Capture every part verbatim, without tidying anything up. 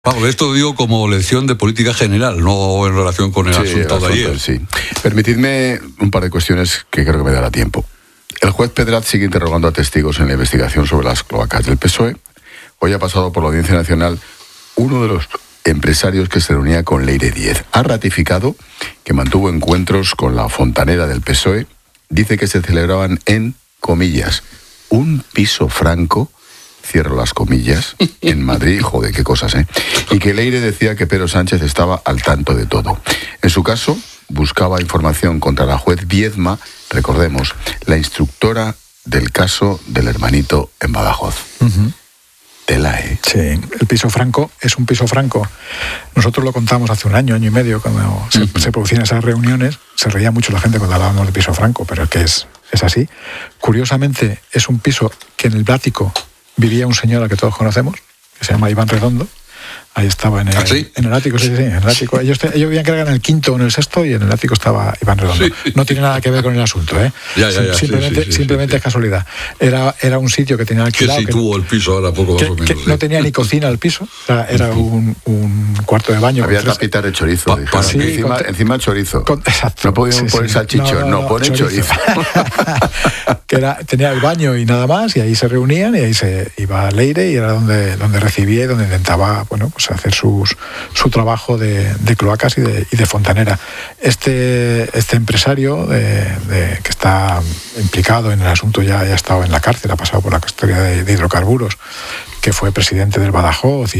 Vamos, esto digo como lección de política general, no en relación con el sí, asunto de ayer. Sí. Permitidme un par de cuestiones que creo que me dará tiempo. El juez Pedraz sigue interrogando a testigos en la investigación sobre las cloacas del P S O E. Hoy ha pasado por la Audiencia Nacional uno de los empresarios que se reunía con Leire Díez. Ha ratificado que mantuvo encuentros con la fontanera del P S O E. Dice que se celebraban en, comillas, un piso franco, cierro las comillas, en Madrid, joder, qué cosas, ¿eh? Y que Leire decía que Pedro Sánchez estaba al tanto de todo. En su caso, buscaba información contra la juez Viedma, recordemos, la instructora del caso del hermanito en Badajoz. Uh-huh. Tela, ¿eh? Sí, el piso franco es un piso franco. Nosotros lo contamos hace un año, año y medio, cuando uh-huh. se, se producían esas reuniones. Se reía mucho la gente cuando hablábamos de piso franco, pero es que es, es así. Curiosamente, es un piso que en el Ático vivía un señor al que todos conocemos, que se llama Iván Redondo. Ahí estaba en el, ¿Ah, sí? en el ático, sí, sí, en el ático. Ellos, te, ellos veían que eran en el quinto o en el sexto y en el ático estaba Iván Redondo. Sí. No tiene nada que ver con el asunto, ¿eh? Ya, ya, ya, simplemente sí, sí, sí, simplemente sí, sí. es casualidad. Era, era un sitio que tenía alquilado. Que situó el piso ahora poco más que, o menos. Que sí. no tenía ni cocina el piso. O sea, era un, un cuarto de baño. Había tapitas de chorizo. Pa, pa, sí, encima, con, encima chorizo. Con, exacto. No podían sí, poner sí. salchichón, no, no, no ponen chorizo. chorizo. que era, tenía el baño y nada más, y ahí se reunían, y ahí se iba Leire, y era donde, donde recibía y donde intentaba, bueno, pues hacer sus, su trabajo de, de cloacas y de, y de fontanera. Este, este empresario de, de, que está implicado en el asunto ya, ya ha estado en la cárcel, ha pasado por la historia de, de hidrocarburos, que fue presidente del Badajoz y,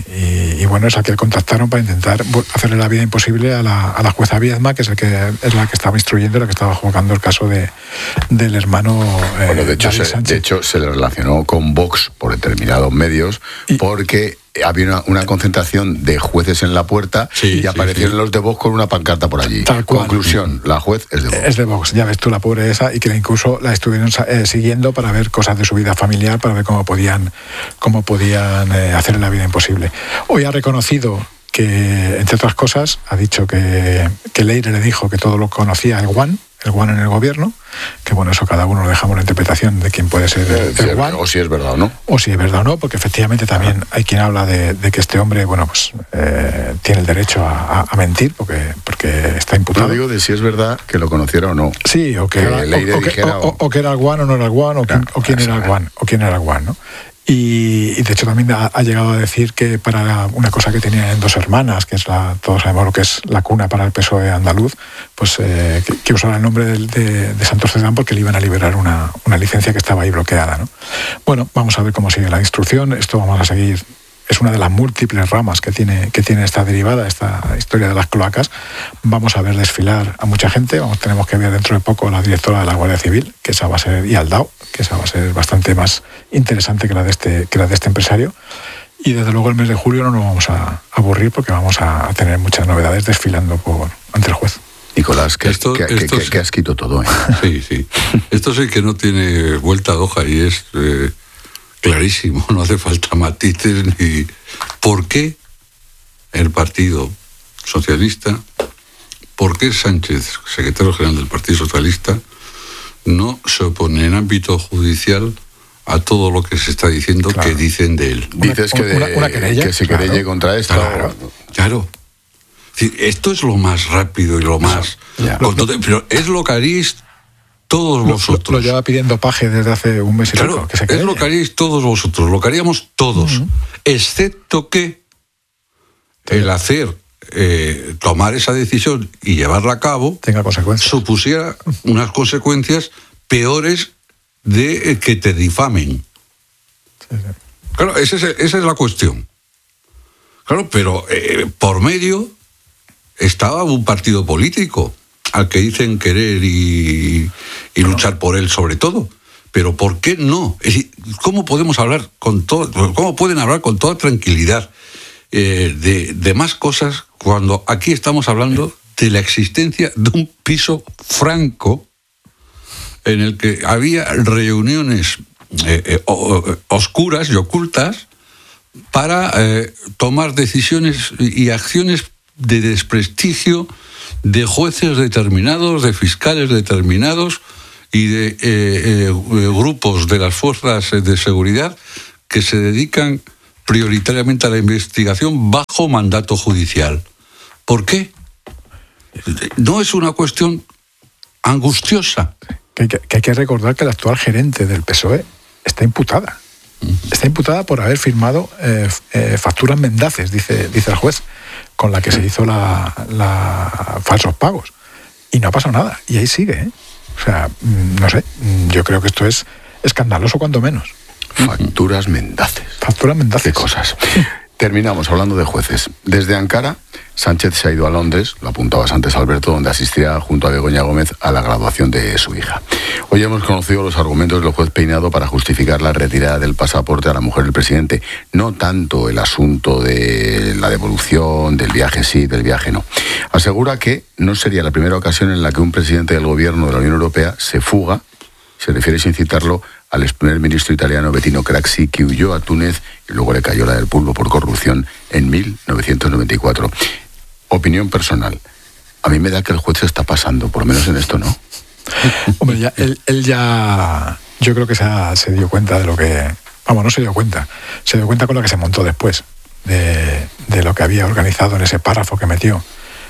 y, y bueno, es al que contactaron para intentar hacerle la vida imposible a la, a la jueza Viedma, que es, el que es la que estaba instruyendo, la que estaba juzgando el caso de, del hermano eh, bueno, de hecho, David se, Sánchez. De hecho, se le relacionó con Vox por determinados medios, y, porque había una, una concentración de jueces en la puerta sí, y aparecieron sí, sí. los de Vox con una pancarta por allí. Tal cual. Conclusión, la juez es de Vox. Es de Vox, ya ves tú, la pobre esa, y que incluso la estuvieron eh, siguiendo para ver cosas de su vida familiar, para ver cómo podían, cómo podían eh, hacerle la vida imposible. Hoy ha reconocido que, entre otras cosas, ha dicho que, que Leire le dijo que todo lo conocía el Guan, el Guan en el gobierno, que bueno, eso cada uno lo dejamos la interpretación de quién puede ser el, si el Guan. O si es verdad o no. O si es verdad o no, porque efectivamente también ah. hay quien habla de, de que este hombre, bueno, pues eh, tiene el derecho a, a mentir porque, porque está imputado. No digo de si es verdad que lo conociera o no. Sí, o que, que era, Leire o, o, dijera, o, o, o que era el Guan o no era el Guan, o, quién, o quién era el Guan, o quién era el Guan, ¿no? Y, y de hecho también ha, ha llegado a decir que para una cosa que tenía en Dos Hermanas, que es la, todos sabemos lo que es la cuna para el P S O E andaluz, pues eh, que, que usara el nombre de, de, de Santos Cerdán porque le iban a liberar una, una licencia que estaba ahí bloqueada, ¿no? Bueno, vamos a ver cómo sigue la instrucción. Esto vamos a seguir. Es una de las múltiples ramas que tiene, que tiene esta derivada, esta historia de las cloacas. Vamos a ver desfilar a mucha gente. Vamos, tenemos que ver dentro de poco a la directora de la Guardia Civil, que esa va a ser, y al D A O, que esa va a ser bastante más interesante que la de este, que la de este empresario. Y desde luego el mes de julio no nos vamos a aburrir porque vamos a tener muchas novedades desfilando por, ante el juez. Nicolás, que, esto, que, esto que, sí. que has quitado todo, ¿eh? Sí, sí. Esto sí que no tiene vuelta de hoja y es... Eh... clarísimo, no hace falta matices ni... ¿Por qué el Partido Socialista, por qué Sánchez, secretario general del Partido Socialista, no se opone en ámbito judicial a todo lo que se está diciendo claro. que dicen de él? Dices que, de, una, una querella, que se claro. querelle contra esto. Claro, claro. Esto es lo más rápido y lo más... Ya. Todo, pero es lo que haréis todos vosotros. Lo, lo lleva pidiendo Paje desde hace un mes y claro, poco, que se es lo que haríais todos vosotros, lo que haríamos todos, uh-huh. excepto que sí. el hacer, eh, tomar esa decisión y llevarla a cabo, tenga consecuencias. Supusiera unas consecuencias peores de eh, que te difamen. Sí, sí. Claro, esa es, esa es la cuestión. Claro, pero eh, por medio estaba un partido político al que dicen querer y, y luchar por él sobre todo. Pero ¿por qué no? Es decir, ¿cómo podemos hablar con todo, cómo pueden hablar con toda tranquilidad eh, de, de más cosas cuando aquí estamos hablando de la existencia de un piso franco en el que había reuniones eh, eh, oscuras y ocultas para eh, tomar decisiones y acciones de desprestigio de jueces determinados, de fiscales determinados y de eh, eh, grupos de las fuerzas de seguridad que se dedican prioritariamente a la investigación bajo mandato judicial. ¿Por qué? No es una cuestión angustiosa. Que hay que, que hay que recordar que la actual gerente del P S O E está imputada. Está imputada por haber firmado eh, eh, facturas mendaces, dice, dice el juez, con la que se hizo la, la falsos pagos. Y no ha pasado nada. Y ahí sigue, ¿eh? O sea, no sé, yo creo que esto es escandaloso cuanto menos. Facturas mendaces. Facturas mendaces. Qué cosas. Terminamos hablando de jueces. Desde Ankara, Sánchez se ha ido a Londres, lo apuntabas antes, Alberto, donde asistirá junto a Begoña Gómez a la graduación de su hija. Hoy hemos conocido los argumentos del juez Peinado para justificar la retirada del pasaporte a la mujer del presidente. No tanto el asunto de la devolución, del viaje sí, del viaje no. Asegura que no sería la primera ocasión en la que un presidente del gobierno de la Unión Europea se fuga, se refiere sin citarlo, al ex primer ministro italiano Bettino Craxi, que huyó a Túnez y luego le cayó la del pulpo por corrupción en mil novecientos noventa y cuatro. Opinión personal. A mí me da que el juez se está pasando, por lo menos en esto, ¿no? Hombre, ya, él, él ya... Yo creo que se, ha, se dio cuenta de lo que... Vamos, no se dio cuenta. Se dio cuenta con lo que se montó después, de, de lo que había organizado en ese párrafo que metió,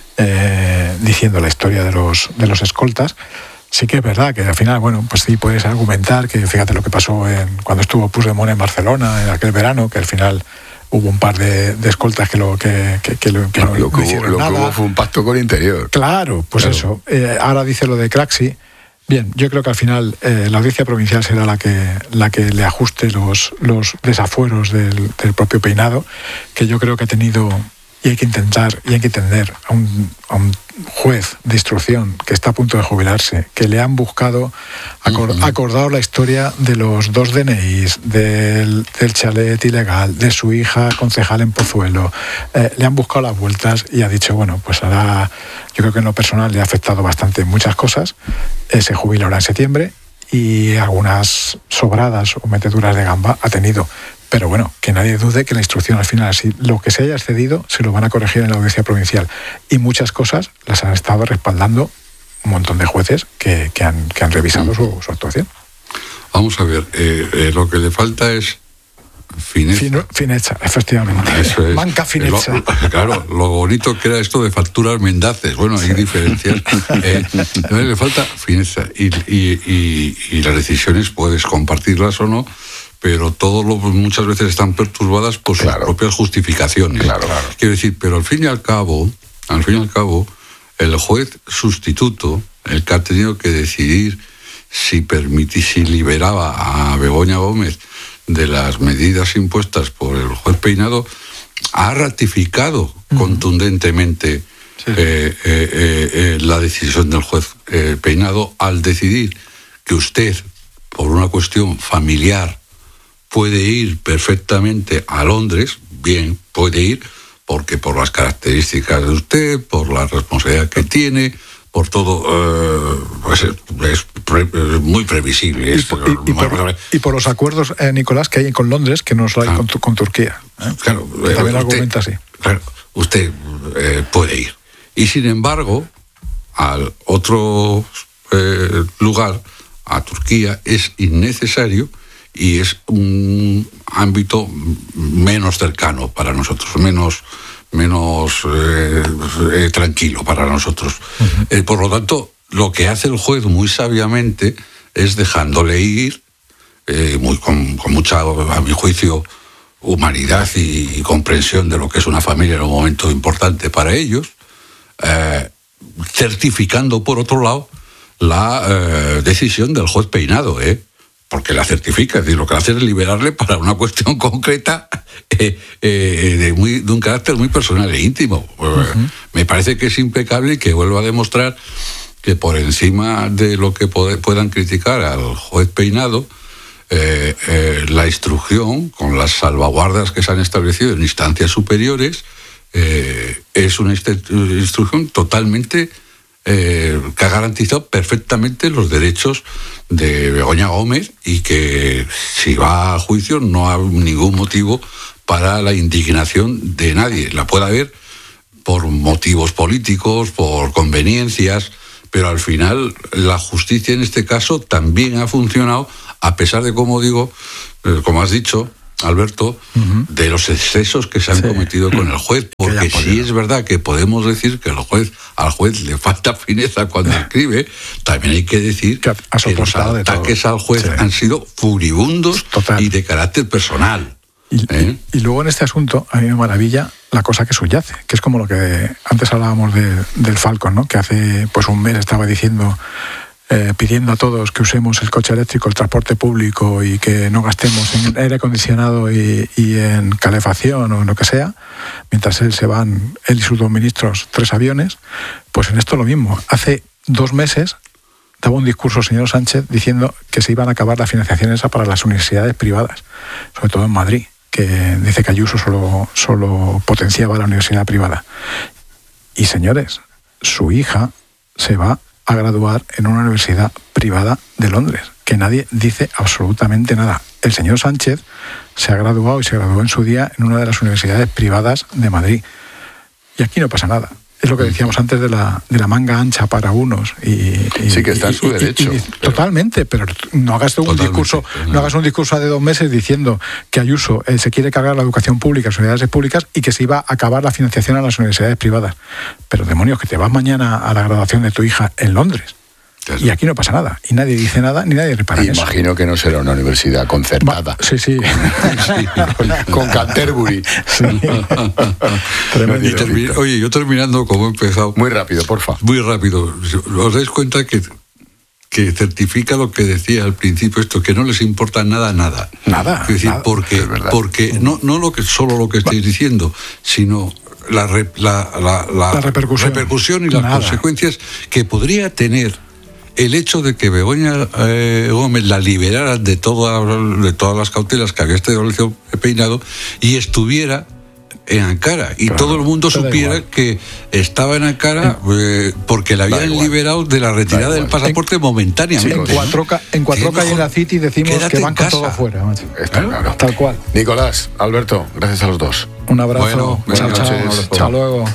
eh, diciendo la historia de los, de los escoltas. Sí que es verdad que al final, bueno, pues sí puedes argumentar que fíjate lo que pasó en, cuando estuvo Puigdemont en Barcelona en aquel verano, que al final hubo un par de, de escoltas que lo que, que, que, lo, que no, no, lo que no hubo, hicieron lo nada. que hubo fue un pacto con Interior. Claro, pues claro. eso. Eh, ahora dice lo de Craxi. Bien, yo creo que al final eh, la audiencia provincial será la que la que le ajuste los, los desafueros del, del propio Peinado, que yo creo que ha tenido, y hay que intentar, y hay que entender a un, a un juez de instrucción que está a punto de jubilarse, que le han buscado, acord, uh-huh. acordado la historia de los dos D N Is, del, del chalet ilegal, de su hija concejal en Pozuelo, eh, le han buscado las vueltas y ha dicho, bueno, pues ahora yo creo que en lo personal le ha afectado bastante muchas cosas, eh, se jubila ahora en septiembre y algunas sobradas o meteduras de gamba ha tenido. Pero bueno, que nadie dude que la instrucción al final, si lo que se haya excedido, se lo van a corregir en la audiencia provincial. Y muchas cosas las han estado respaldando un montón de jueces que, que, han, que han revisado su, su actuación. Vamos a ver, eh, eh, lo que le falta es fineza. Fino, fineza, efectivamente. Eso es. Manca fineza. Lo, claro, lo bonito que era esto de facturas mendaces. Bueno, hay sí. diferencias. Eh, le falta fineza. Y, y, y, y las decisiones puedes compartirlas o no, pero todo lo, muchas veces están perturbadas por sus claro. propias justificaciones. Claro, claro. Quiero decir, pero al fin y al cabo, al fin y al cabo, el juez sustituto, el que ha tenido que decidir si permití, si liberaba a Begoña Gómez de las medidas impuestas por el juez Peinado, ha ratificado uh-huh. contundentemente sí. eh, eh, eh, la decisión del juez eh, Peinado al decidir que usted, por una cuestión familiar, puede ir perfectamente a Londres, bien, puede ir, porque por las características de usted, por la responsabilidad que tiene, por todo, eh, pues es, es, pre, es muy previsible. Y por, y, y, por, y por los acuerdos, eh, Nicolás, que hay con Londres, que no los hay ah, con, con Turquía. ¿eh? Claro, eh, también lo argumenta así. Claro, usted eh, puede ir. Y sin embargo, al otro eh, lugar, a Turquía, es innecesario y es un ámbito menos cercano para nosotros, menos, menos eh, eh, tranquilo para nosotros. Uh-huh. Eh, por lo tanto, lo que hace el juez muy sabiamente es dejándole ir, eh, muy, con, con mucha, a mi juicio, humanidad y, y comprensión de lo que es una familia en un momento importante para ellos, eh, certificando, por otro lado, la eh, decisión del juez Peinado, ¿eh? porque la certifica, es decir, lo que hace es liberarle para una cuestión concreta eh, eh, de, muy, de un carácter muy personal e íntimo. Uh-huh. Me parece que es impecable y que vuelva a demostrar que por encima de lo que pod- puedan criticar al juez Peinado, eh, eh, la instrucción, con las salvaguardas que se han establecido en instancias superiores, eh, es una inst- instrucción totalmente... Eh, que ha garantizado perfectamente los derechos de Begoña Gómez y que si va a juicio no hay ningún motivo para la indignación de nadie. La puede haber por motivos políticos, por conveniencias, pero al final la justicia en este caso también ha funcionado, a pesar de, como digo, eh, como has dicho, Alberto, uh-huh. de los excesos que se han sí. cometido con el juez, porque sí es verdad que podemos decir que el juez, al juez le falta fineza cuando escribe, también hay que decir que, que los ataques al juez sí. han sido furibundos Total. y de carácter personal. Y, ¿Eh? y, y luego en este asunto, a mí me maravilla la cosa que subyace, que es como lo que antes hablábamos de, del Falcon, ¿no? Que hace pues un mes estaba diciendo, eh, pidiendo a todos que usemos el coche eléctrico, el transporte público y que no gastemos en aire acondicionado y, y en calefacción o en lo que sea, mientras él se van, él y sus dos ministros, tres aviones. Pues en esto lo mismo. Hace dos meses daba un discurso el señor Sánchez diciendo que se iban a acabar la financiación esa para las universidades privadas, sobre todo en Madrid, que dice que Ayuso solo, solo potenciaba la universidad privada. Y señores, su hija se va a graduar en una universidad privada de Londres, que nadie dice absolutamente nada. El señor Sánchez se ha graduado y se graduó en su día en una de las universidades privadas de Madrid. Y aquí no pasa nada. Es lo que decíamos antes de la, de la manga ancha para unos. Y, y, sí, que está en su y, derecho. Y, y, pero... Totalmente, pero no hagas un totalmente, discurso, no. no hagas un discurso de dos meses diciendo que Ayuso eh, se quiere cargar la educación pública, las universidades públicas, y que se iba a acabar la financiación a las universidades privadas. Pero demonios, que te vas mañana a la graduación de tu hija en Londres. Y aquí no pasa nada, y nadie dice nada, ni nadie repara en eso. Imagino que no será una universidad concertada. Va, sí, sí. con, con Canterbury. Sí. Y termina, oye, yo terminando como he empezado. Muy rápido, porfa. Muy rápido. ¿Os dais cuenta que, que certifica lo que decía al principio, esto, que no les importa nada, nada? Nada. Es decir, nada, porque, es porque no, no lo que, solo lo que estáis diciendo, sino la, la, la, la, la repercusión. repercusión y las nada. consecuencias que podría tener el hecho de que Begoña eh, Gómez la liberara de, toda, de todas las cautelas que había establecido Peinado y estuviera en Ankara y claro, todo el mundo supiera igual. que estaba en Ankara eh, porque la habían liberado de la retirada del pasaporte en, momentáneamente. Sí, en cuatro K en cuatro K y en la City decimos que van con todo afuera. Está ¿Eh? claro. Tal cual. Nicolás, Alberto, gracias a los dos. Un abrazo. Bueno, buenas chao, noches. Chao. Hasta luego.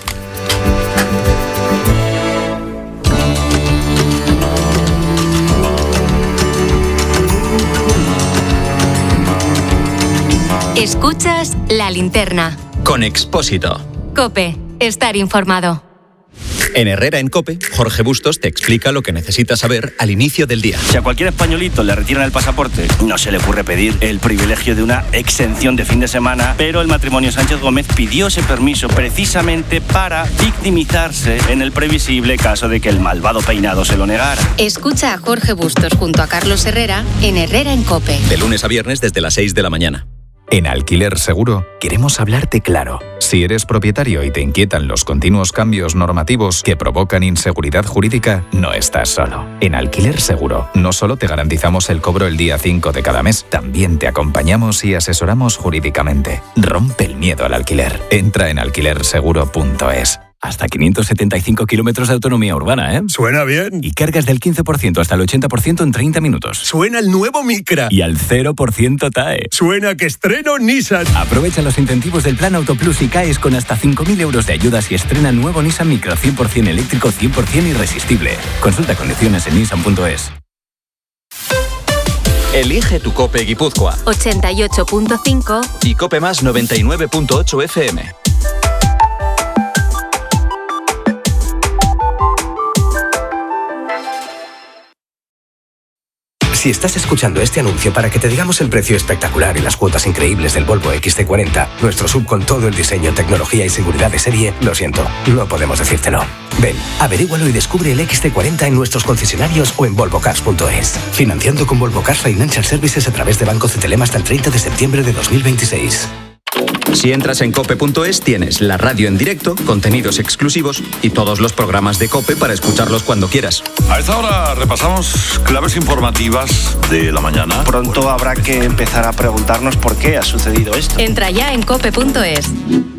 Escuchas La Linterna. Con Expósito. COPE. Estar informado. En Herrera en COPE, Jorge Bustos te explica lo que necesitas saber al inicio del día. Si a cualquier españolito le retiran el pasaporte, no se le ocurre pedir el privilegio de una exención de fin de semana, pero el matrimonio Sánchez Gómez pidió ese permiso precisamente para victimizarse en el previsible caso de que el malvado Peinado se lo negara. Escucha a Jorge Bustos junto a Carlos Herrera en Herrera en COPE. De lunes a viernes desde las seis de la mañana. En Alquiler Seguro queremos hablarte claro. Si eres propietario y te inquietan los continuos cambios normativos que provocan inseguridad jurídica, no estás solo. En Alquiler Seguro no solo te garantizamos el cobro el día cinco de cada mes, también te acompañamos y asesoramos jurídicamente. Rompe el miedo al alquiler. Entra en alquiler seguro punto es. Hasta quinientos setenta y cinco kilómetros de autonomía urbana, ¿eh? Suena bien. Y cargas del quince por ciento hasta el ochenta por ciento en treinta minutos. Suena el nuevo Micra. Y al cero por ciento T A E. Suena que estreno Nissan. Aprovecha los incentivos del Plan Autoplus y caes con hasta cinco mil euros de ayudas y estrena nuevo Nissan Micra cien por ciento eléctrico, cien por ciento irresistible. Consulta condiciones en nissan punto es. Elige tu COPE Guipúzcoa. ochenta y ocho punto cinco y COPE Más noventa y nueve punto ocho F M. Si estás escuchando este anuncio para que te digamos el precio espectacular y las cuotas increíbles del Volvo X C cuarenta, nuestro sub con todo el diseño, tecnología y seguridad de serie, lo siento, no podemos decírtelo. Ven, averígualo y descubre el X C cuarenta en nuestros concesionarios o en volvo cars punto es. Financiando con Volvo Cars Financial Services a través de Banco Cetelem hasta el treinta de septiembre de dos mil veintiséis. Si entras en cope punto es tienes la radio en directo, contenidos exclusivos y todos los programas de COPE para escucharlos cuando quieras. A esta hora repasamos claves informativas de la mañana. Pronto habrá que empezar a preguntarnos por qué ha sucedido esto. Entra ya en cope punto es.